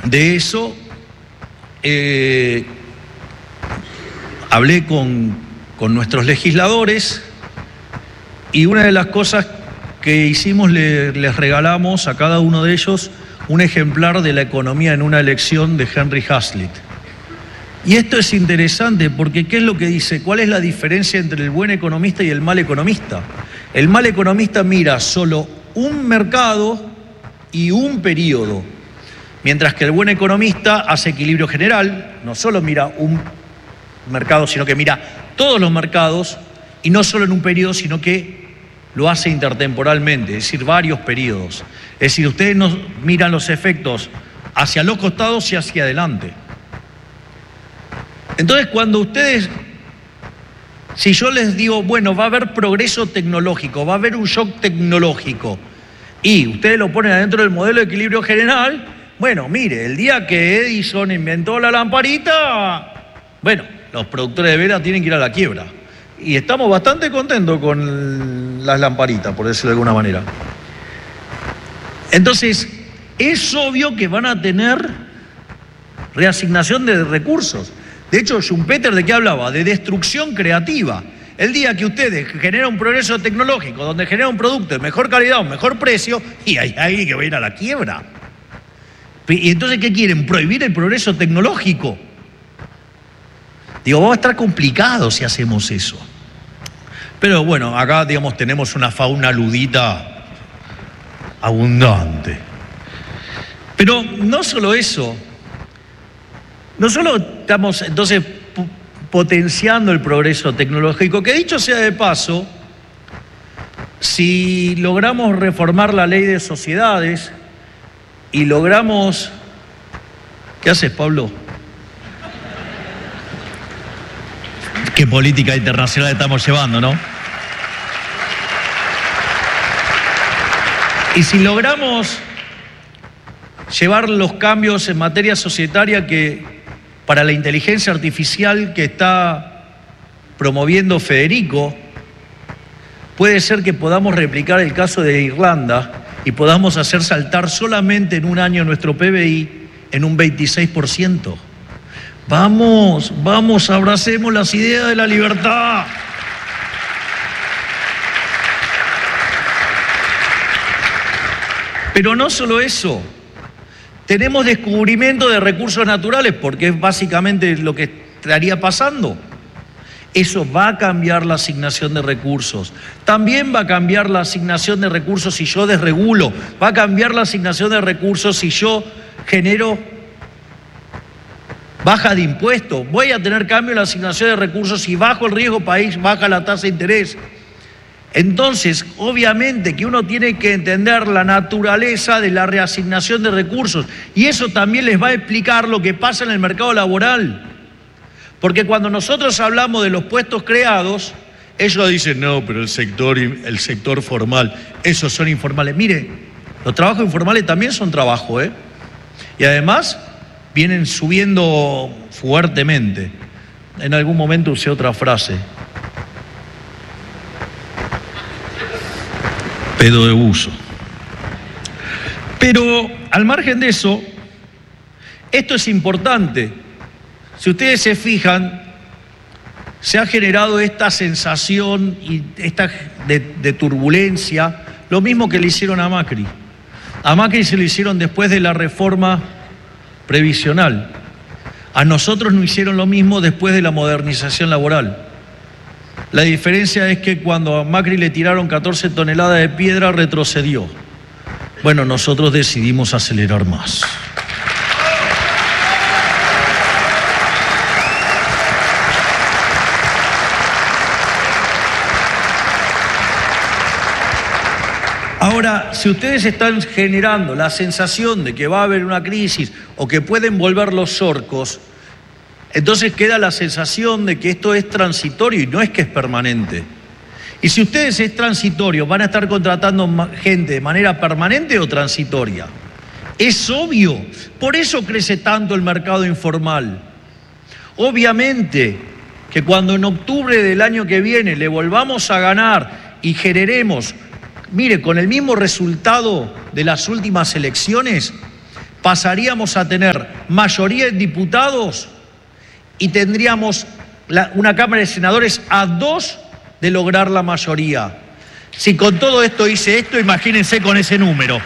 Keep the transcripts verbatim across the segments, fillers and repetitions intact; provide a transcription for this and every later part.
de eso, eh, hablé con, con nuestros legisladores y una de las cosas que hicimos, le, les regalamos a cada uno de ellos un ejemplar de La economía en una elección de Henry Hazlitt. Y esto es interesante porque ¿qué es lo que dice? ¿Cuál es la diferencia entre el buen economista y el mal economista? El mal economista mira solo un mercado y un periodo, mientras que el buen economista hace equilibrio general, no solo mira un mercado, sino que mira todos los mercados, y no solo en un periodo, sino que lo hace intertemporalmente, es decir, varios periodos. Es decir, ustedes no miran los efectos hacia los costados y hacia adelante. Entonces, cuando ustedes, si yo les digo, bueno, va a haber progreso tecnológico, va a haber un shock tecnológico, y ustedes lo ponen adentro del modelo de equilibrio general, bueno, mire, el día que Edison inventó la lamparita, bueno, los productores de velas tienen que ir a la quiebra. Y estamos bastante contentos con las lamparitas, por decirlo de alguna manera. Entonces, es obvio que van a tener reasignación de recursos. De hecho, Schumpeter, ¿de qué hablaba? De destrucción creativa. El día que ustedes generan un progreso tecnológico, donde generan un producto de mejor calidad, un mejor precio, y hay alguien que va a ir a la quiebra. Y entonces, ¿qué quieren? Prohibir el progreso tecnológico. Digo, va a estar complicado si hacemos eso. Pero bueno, acá, digamos, tenemos una fauna ludita abundante. Pero no solo eso, no solo estamos entonces potenciando el progreso tecnológico, que dicho sea de paso, si logramos reformar la ley de sociedades y logramos... ¿Qué haces, Pablo? Qué política internacional estamos llevando, ¿no? Y si logramos llevar los cambios en materia societaria que para la inteligencia artificial que está promoviendo Federico, puede ser que podamos replicar el caso de Irlanda y podamos hacer saltar solamente en un año nuestro P B I en un veintiséis por ciento. Vamos, vamos, abracemos las ideas de la libertad. Pero no solo eso, tenemos descubrimiento de recursos naturales, porque es básicamente lo que estaría pasando. Eso va a cambiar la asignación de recursos. También va a cambiar la asignación de recursos si yo desregulo. Va a cambiar la asignación de recursos si yo genero baja de impuestos. Voy a tener cambio en la asignación de recursos si bajo el riesgo país, baja la tasa de interés. Entonces, obviamente que uno tiene que entender la naturaleza de la reasignación de recursos, y eso también les va a explicar lo que pasa en el mercado laboral. Porque cuando nosotros hablamos de los puestos creados, ellos dicen, no, pero el sector, el sector formal, esos son informales. Mire, los trabajos informales también son trabajo, ¿eh? Y además vienen subiendo fuertemente. En algún momento usé otra frase. Pedo de buzo. Pero al margen de eso, esto es importante. Si ustedes se fijan, se ha generado esta sensación y esta de, de turbulencia, lo mismo que le hicieron a Macri. A Macri se lo hicieron después de la reforma previsional. A nosotros nos hicieron lo mismo después de la modernización laboral. La diferencia es que cuando a Macri le tiraron catorce toneladas de piedra, retrocedió. Bueno, nosotros decidimos acelerar más. Ahora, si ustedes están generando la sensación de que va a haber una crisis o que pueden volver los orcos, entonces queda la sensación de que esto es transitorio y no es que es permanente. Y si ustedes es transitorio, ¿van a estar contratando gente de manera permanente o transitoria? Es obvio. Por eso crece tanto el mercado informal. Obviamente que cuando en octubre del año que viene le volvamos a ganar y generemos, mire, con el mismo resultado de las últimas elecciones, pasaríamos a tener mayoría en diputados y tendríamos la, una Cámara de Senadores a dos de lograr la mayoría. Si con todo esto hice esto, imagínense con ese número.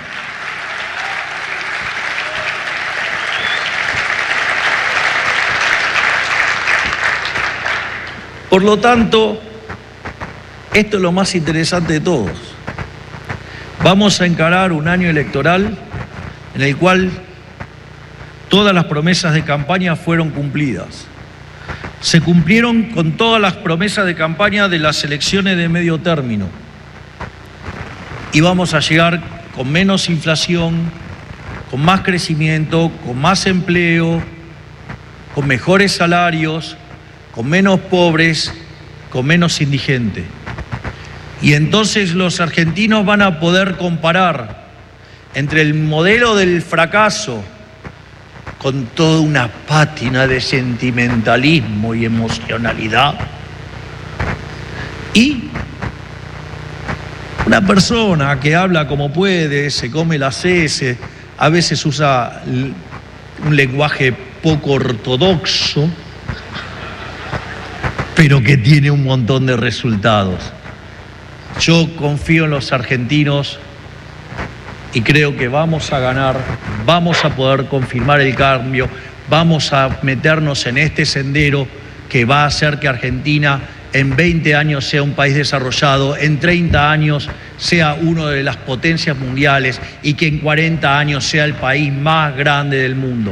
Por lo tanto, esto es lo más interesante de todos. Vamos a encarar un año electoral en el cual todas las promesas de campaña fueron cumplidas. Se cumplieron con todas las promesas de campaña de las elecciones de medio término. Y vamos a llegar con menos inflación, con más crecimiento, con más empleo, con mejores salarios, con menos pobres, con menos indigentes. Y entonces los argentinos van a poder comparar entre el modelo del fracaso, con toda una pátina de sentimentalismo y emocionalidad, y una persona que habla como puede, se come las heces, a veces usa un lenguaje poco ortodoxo, pero que tiene un montón de resultados. Yo confío en los argentinos y creo que vamos a ganar, vamos a poder confirmar el cambio, vamos a meternos en este sendero que va a hacer que Argentina en veinte años sea un país desarrollado, en treinta años sea una de las potencias mundiales y que en cuarenta años sea el país más grande del mundo.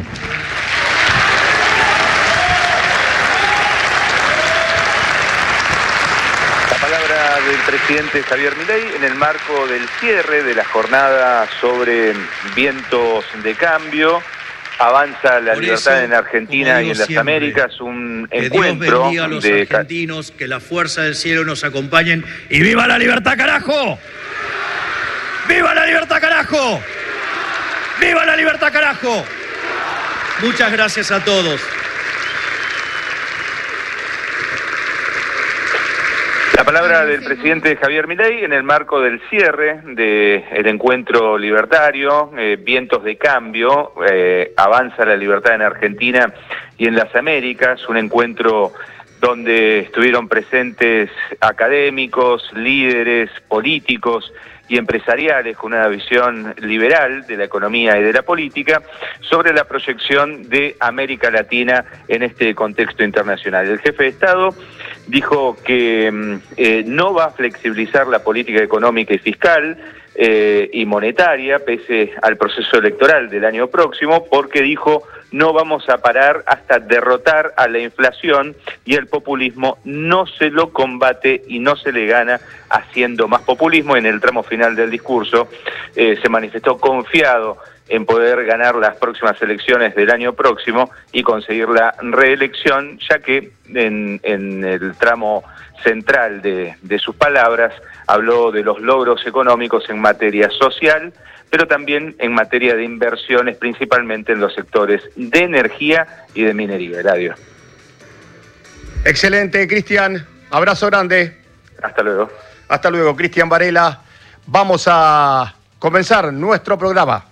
Del presidente Javier Milei en el marco del cierre de la jornada sobre vientos de cambio. Avanza la libertad en Argentina y en las Américas, un encuentro. Que Dios bendiga a los argentinos, que la fuerza del cielo nos acompañen y ¡viva la libertad, carajo! ¡Viva la libertad, carajo! ¡Viva la libertad, carajo! Muchas gracias a todos. La palabra del presidente Javier Milei en el marco del cierre del encuentro libertario, eh, vientos de cambio, eh, avanza la libertad en Argentina y en las Américas, un encuentro donde estuvieron presentes académicos, líderes, políticos y empresariales con una visión liberal de la economía y de la política sobre la proyección de América Latina en este contexto internacional. El jefe de Estado dijo que eh, no va a flexibilizar la política económica y fiscal eh, y monetaria pese al proceso electoral del año próximo, porque dijo no vamos a parar hasta derrotar a la inflación y el populismo no se lo combate y no se le gana haciendo más populismo. En el tramo final del discurso eh, se manifestó confiado en poder ganar las próximas elecciones del año próximo y conseguir la reelección, ya que en, en el tramo central de, de sus palabras habló de los logros económicos en materia social, pero también en materia de inversiones, principalmente en los sectores de energía y de minería. Eladio. Excelente, Cristian. Abrazo grande. Hasta luego. Hasta luego, Cristian Varela. Vamos a comenzar nuestro programa.